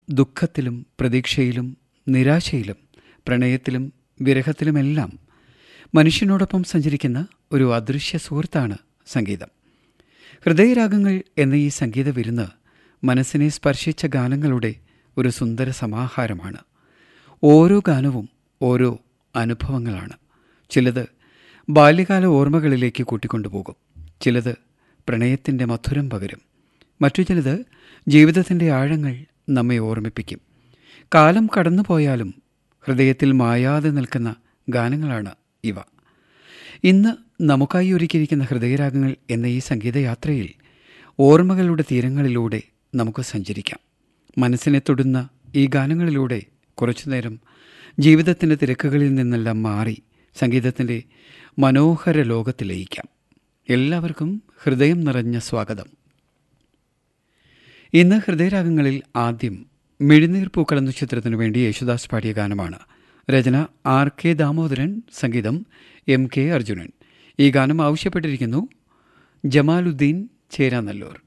ദുഃഖത്തിലും പ്രതീക്ഷയിലും നിരാശയിലും പ്രണയത്തിലും വിരഹത്തിലുമെല്ലാം മനുഷ്യനോടൊപ്പം സഞ്ചരിക്കുന്ന ഒരു അദൃശ്യ സുഹൃത്താണ് സംഗീതം. ഹൃദയരാഗങ്ങൾ എന്ന ഈ സംഗീത വിരുന്ന് മനസ്സിനെ സ്പർശിച്ച ഗാനങ്ങളുടെ ഒരു സുന്ദര സമാഹാരമാണ്. ഓരോ ഗാനവും ഓരോ അനുഭവങ്ങളാണ്. ചിലത് ബാല്യകാല ഓർമ്മകളിലേക്ക് കൂട്ടിക്കൊണ്ടുപോകും, ചിലത് പ്രണയത്തിൻ്റെ മധുരം പകരും, മറ്റു ചിലത് ജീവിതത്തിൻ്റെ ആഴങ്ങൾ നമ്മെ ഓർമ്മിപ്പിക്കും. കാലം കടന്നുപോയാലും ഹൃദയത്തിൽ മായാതെ നിൽക്കുന്ന ഗാനങ്ങളാണ് ഇവ. ഇന്ന് നമുക്കായി ഒരുക്കിയിരിക്കുന്ന ഹൃദയരാഗങ്ങൾ എന്ന ഈ സംഗീതയാത്രയിൽ ഓർമ്മകളുടെ തീരങ്ങളിലൂടെ നമുക്ക് സഞ്ചരിക്കാം. മനസ്സിനെ തൊടുന്ന ഈ ഗാനങ്ങളിലൂടെ കുറച്ചുനേരം ജീവിതത്തിൻ്റെ തിരക്കുകളിൽ നിന്നെല്ലാം മാറി സംഗീതത്തിൻ്റെ മനോഹര ലോകത്തിൽ ലയിക്കാം. എല്ലാവർക്കും ഹൃദയം നിറഞ്ഞ സ്വാഗതം. ഇന്ന് ഹൃദയരാഗങ്ങളിൽ ആദ്യം മിഴിനീർ പൂക്കൾ എന്ന ചിത്രത്തിനു വേണ്ടി യേശുദാസ് പാടിയ ഗാനമാണ്. രചന RK ദാമോദരൻ, സംഗീതം MK അർജുനൻ. ഈ ഗാനം ആവശ്യപ്പെട്ടിരിക്കുന്നു ജമാലുദ്ദീൻ ചേരാനല്ലൂർ.